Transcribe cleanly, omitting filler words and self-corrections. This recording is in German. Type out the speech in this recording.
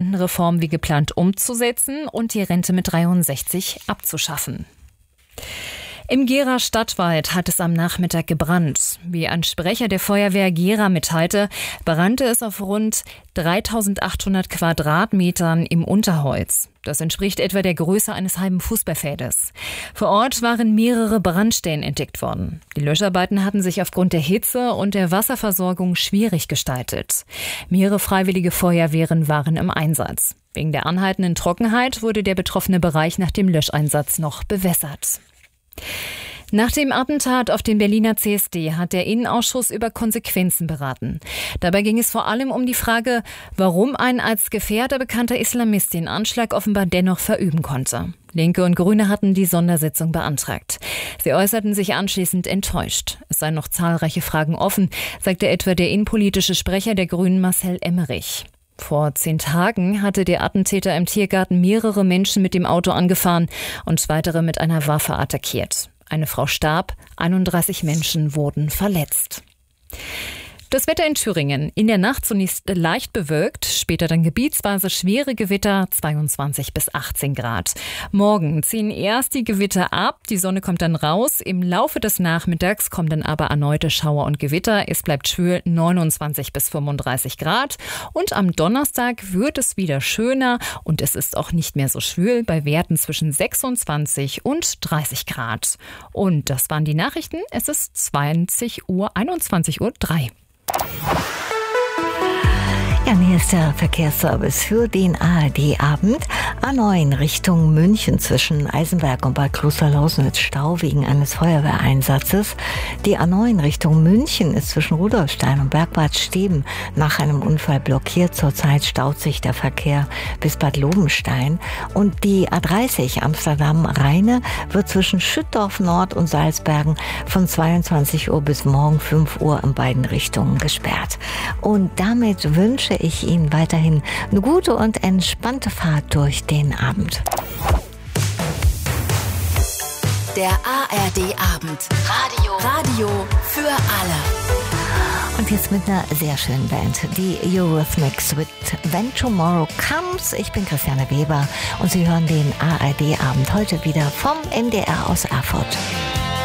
Rentenreform wie geplant umzusetzen und die Rente mit 63 abzuschaffen. Im Gera Stadtwald hat es am Nachmittag gebrannt. Wie ein Sprecher der Feuerwehr Gera mitteilte, brannte es auf rund 3.800 Quadratmetern im Unterholz. Das entspricht etwa der Größe eines halben Fußballfeldes. Vor Ort waren mehrere Brandstellen entdeckt worden. Die Löscharbeiten hatten sich aufgrund der Hitze und der Wasserversorgung schwierig gestaltet. Mehrere freiwillige Feuerwehren waren im Einsatz. Wegen der anhaltenden Trockenheit wurde der betroffene Bereich nach dem Löscheinsatz noch bewässert. Nach dem Attentat auf den Berliner CSD hat der Innenausschuss über Konsequenzen beraten. Dabei ging es vor allem um die Frage, warum ein als Gefährder bekannter Islamist den Anschlag offenbar dennoch verüben konnte. Linke und Grüne hatten die Sondersitzung beantragt. Sie äußerten sich anschließend enttäuscht. Es seien noch zahlreiche Fragen offen, sagte etwa der innenpolitische Sprecher der Grünen Marcel Emmerich. Vor 10 Tagen hatte der Attentäter im Tiergarten mehrere Menschen mit dem Auto angefahren und weitere mit einer Waffe attackiert. Eine Frau starb, 31 Menschen wurden verletzt. Das Wetter in Thüringen. In der Nacht zunächst leicht bewölkt, später dann gebietsweise schwere Gewitter, 22 bis 18 Grad. Morgen ziehen erst die Gewitter ab, die Sonne kommt dann raus. Im Laufe des Nachmittags kommen dann aber erneute Schauer und Gewitter. Es bleibt schwül, 29 bis 35 Grad. Und am Donnerstag wird es wieder schöner und es ist auch nicht mehr so schwül, bei Werten zwischen 26 und 30 Grad. Und das waren die Nachrichten. Es ist 21:03 Uhr. Ja, hier ist der Verkehrsservice für den ARD-Abend. A9 Richtung München zwischen Eisenberg und Bad Klosterlausnitz Stau wegen eines Feuerwehreinsatzes. Die A9 Richtung München ist zwischen Rudolfstein und Bergbad Steben nach einem Unfall blockiert. Zurzeit staut sich der Verkehr bis Bad Lobenstein. Und die A30 Amsterdam-Rheine wird zwischen Schüttorf Nord und Salzbergen von 22 Uhr bis morgen 5 Uhr in beiden Richtungen gesperrt. Und damit wünsche ich Ihnen weiterhin eine gute und entspannte Fahrt durch den Abend. Der ARD-Abend. Radio für alle. Und jetzt mit einer sehr schönen Band, die Eurythmics with When Tomorrow Comes. Ich bin Christiane Weber und Sie hören den ARD-Abend heute wieder vom NDR aus Erfurt.